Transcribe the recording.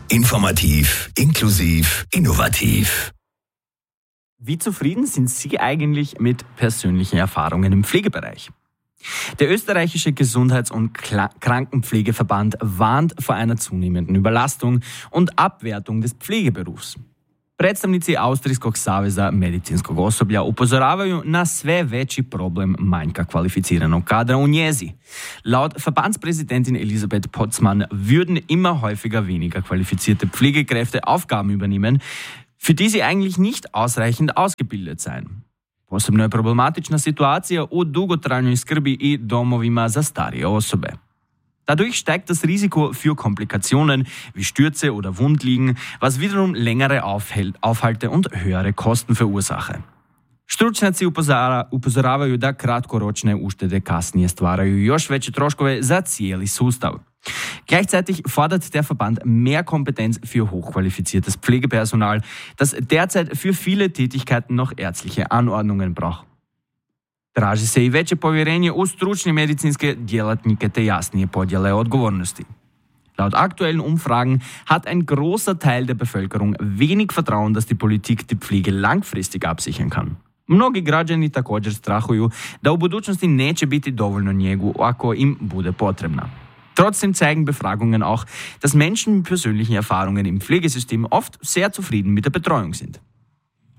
Informativ, inklusiv, innovativ. Wie zufrieden sind Sie eigentlich mit persönlichen Erfahrungen im Pflegebereich? Der österreichische Gesundheits- und Krankenpflegeverband warnt vor einer zunehmenden Überlastung und Abwertung des Pflegeberufs. Predstavnici Austrijskog saveza medicinskog osoblja upozoravaju na sve veći problem manjka kvalificiranog kadra u njezi. Laut Verbandspräsidentin Elisabeth Potzmann würden immer häufiger weniger qualifizierte Pflegekräfte Aufgaben übernehmen, für die sie eigentlich nicht ausreichend ausgebildet seien. Posebno je problematična situacija u dugotrajnoj skrbi i domovima za starije osobe. Dadurch steigt das Risiko für Komplikationen wie Stürze oder Wundliegen, was wiederum längere Aufhalte und höhere Kosten verursache. Stručnjaci upozoravaju da kratkoročne uštede kasnije stvaraju još veće troškove za cijeli sustav. Gleichzeitig fordert der Verband mehr Kompetenz für hochqualifiziertes Pflegepersonal, das derzeit für viele Tätigkeiten noch ärztliche Anordnungen braucht. Traži se i veće povjerenje u stručne medicinske djelatnike te jasnije podjele odgovornosti. Laut aktuellen Umfragen hat ein großer Teil der Bevölkerung wenig Vertrauen, dass die Politik die Pflege langfristig absichern kann. Mnogi građani također strahuju da u budućnosti neće biti dovoljno njegu ako im bude potrebna. Trotzdem zeigen Befragungen auch, dass Menschen mit persönlichen Erfahrungen im Pflegesystem oft sehr zufrieden mit der Betreuung sind.